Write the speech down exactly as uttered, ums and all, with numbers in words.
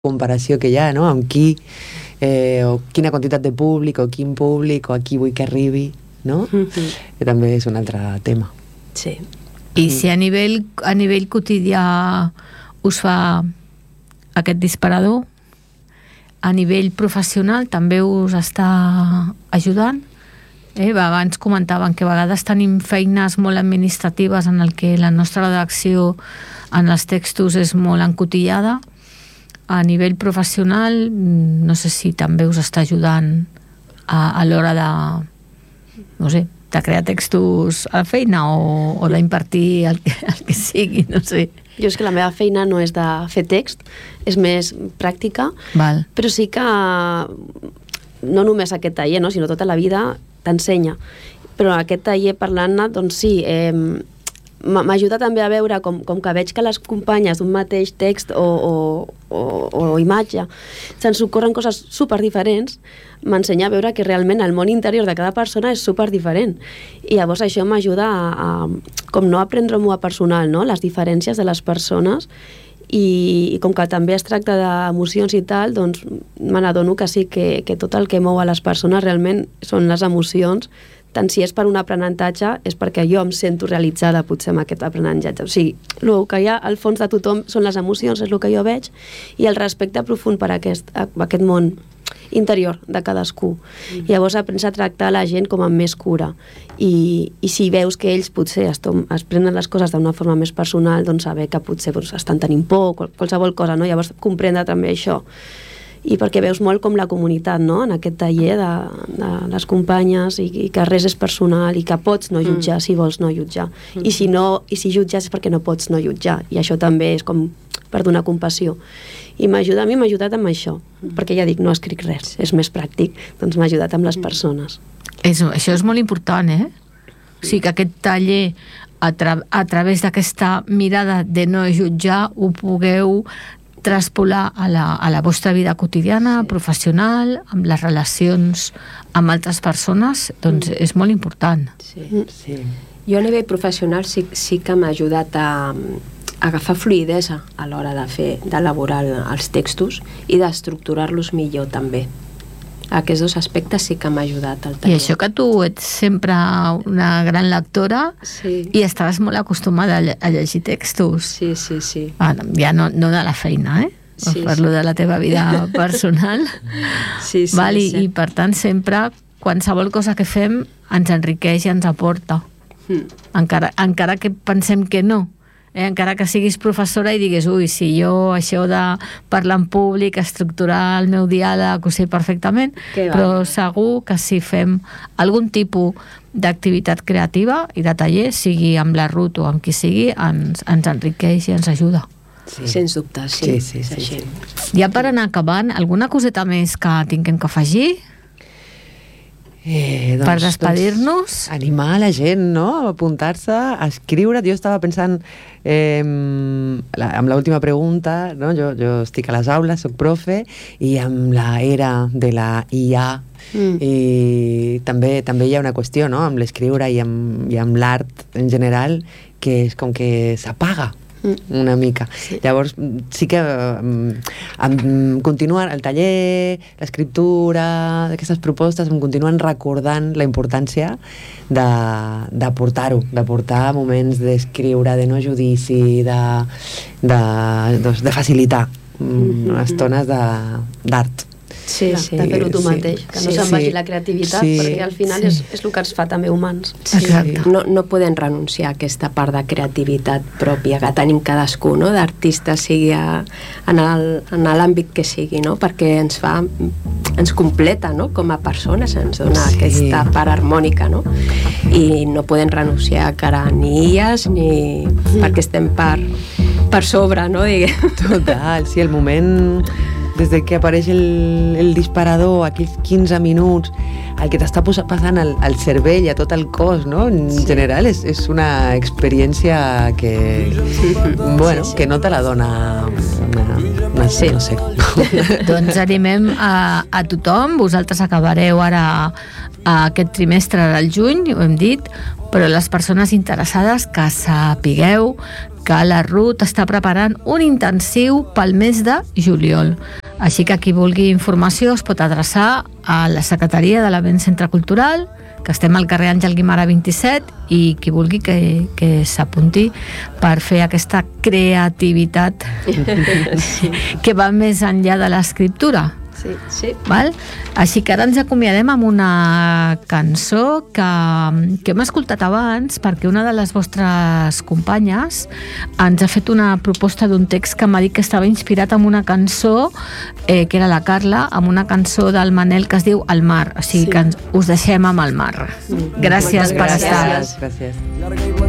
comparació que hi ha, no? Amb qui, eh, o quina quantitat de públic, o quin públic, o a qui vull que arribi, no? Mm-hmm. Que també és un altre tema. Sí. I si a nivell, a nivell quotidià us fa aquest disparador, a nivell professional també us està ajudant? Eh, abans comentaven que a vegades tenim feines molt administratives en el que la nostra redacció en els textos és molt encotillada. A nivell professional, no sé si també us està ajudant a, a l'hora de, no sé, de crear textos a la feina o, o d'impartir el, el que sigui, no sé. Jo és que la meva feina no és de fer text, és més pràctica, Val. Però sí que no només aquest taller, no, sinó tota la vida t'ensenya. Però aquest taller parlant-ne, doncs sí, eh, m'ajuda també a veure com, com que veig que les companyes d'un mateix text o, o, o, o imatge se'ns ocorren coses super diferents, m'ensenya a veure que realment el món interior de cada persona és super diferent, i llavors això m'ajuda a, a com no a prendre-m'ho a personal, no? Les diferències de les persones, i, i com que també es tracta d'emocions i tal, doncs me n'adono que sí que, que tot el que mou a les persones realment són les emocions. Tant si és per un aprenentatge, és perquè jo em sento realitzada potser amb aquest aprenentatge. O sigui, el que hi ha al fons de tothom són les emocions, és el que jo veig, i el respecte profund per aquest, aquest món interior de cadascú. Mm. I llavors aprens a tractar la gent com amb més cura. I, i si veus que ells potser es, tom, es prenen les coses d'una forma més personal, doncs saber que potser doncs, estan tenint por, qualsevol cosa, no? Llavors comprendre també això. I perquè veus molt com la comunitat, no?, en aquest taller de, de les companyes, i, i que res és personal, i que pots no jutjar mm. si vols no jutjar. Mm. I si no, i si jutges és perquè no pots no jutjar, i això també és com per donar compassió. I m'ajuda, a mi m'ha ajudat amb això, mm. perquè ja dic, no escric res, és més pràctic, doncs m'ha ajudat amb les persones. És, això és molt important, eh? O sigui, que aquest taller, a, tra a través d'aquesta mirada de no jutjar, ho pugueu traspolar a la, a la vostra vida quotidiana, sí. professional, amb les relacions amb altres persones, doncs mm. és molt important. Sí. Sí. Jo a nivell professional sí, sí que m'ha ajudat a, a agafar fluïdesa a l'hora de fer, d'elaborar els textos i d'estructurar-los millor també. Aquests dos aspectes sí que m'ha ajudat al taller. I això que tu ets sempre una gran lectora, sí. i estaves molt acostumada a llegir textos. Sí, sí, sí. Ah, ja no, no de la feina, eh? Sí, parlo sí. de la teva vida personal. Sí, sí, Val? I, sí. I per tant sempre, qualsevol cosa que fem ens enriqueix i ens aporta. Mm. Encara, encara que pensem que no. Eh, encara que siguis professora i digues, ui, si jo això de parlar en públic, estructurar el meu diàleg, ho sé perfectament, però segur que si fem algun tipus d'activitat creativa i de taller, sigui amb la Ruth o amb qui sigui, ens, ens enriqueix i ens ajuda. Sí. Sens dubte, sí. Sí, sí, sí, sí. Ja per anar acabant, alguna coseta més que tinguem que afegir? Eh, doncs, per despedir-nos, doncs, animar la gent, no?, a apuntar-se, a escriure. Jo estava pensant eh, la, amb l'última pregunta, no? jo, jo estic a les aules, soc profe, i amb la era de la I A mm. i també, també hi ha una qüestió, no?, amb l'escriure i amb, i amb l'art en general, que és com que s'apaga una mica. Sí. Llavors sí que um, um, continuen el taller, l'escriptura, d'aquestes propostes em continuen recordant la importància de, de portar-ho, de portar moments d'escriure, de no judici, de, de, doncs, de facilitar mm-hmm. estones d'art. Sí, sí. De fer-ho tu mateix, que no sí, se'n sí. vagi la creativitat, sí, perquè al final sí. és, és el que ens fa també humans. Sí. No, no podem renunciar a aquesta part de creativitat pròpia que tenim cadascú, no? D'artista, sigui a, en l'àmbit que sigui, no? Perquè ens fa, ens completa, no? Com a persones, ens dona sí. aquesta part harmònica, no? I no podem renunciar encara ni illes ni mm. perquè estem per, per sobre, no? Diguem. Total, sí, el moment des de que apareix el, el disparador, aquells quinze minuts, el que t'està passant al, al cervell, a tot el cos, no? En sí. general és, és una experiència que, sí. bueno, sí, sí. que no te la dona una, No, Sí. no sé. Doncs animem a, a tothom. Vosaltres acabareu ara a aquest trimestre del juny, ho hem dit, però les persones interessades que sapigueu que la Ruth està preparant un intensiu pel mes de juliol. Així que qui vulgui informació es pot adreçar a la Secretaria de l'Avent Centre Cultural, que estem al carrer Àngel Guimara vint-i-set, i qui vulgui que, que s'apunti per fer aquesta creativitat que va més enllà de l'escriptura. Sí. Sí. Val? Així que ara ens acomiadem amb una cançó que, que hem escoltat abans, perquè una de les vostres companyes ens ha fet una proposta d'un text que m'ha dit que estava inspirat en una cançó, eh, que era la Carla, amb una cançó del Manel que es diu El mar. O sigui Sí. que ens, us deixem amb el mar. Gràcies Moltes per gràcies. estar. Gràcies. Llarga i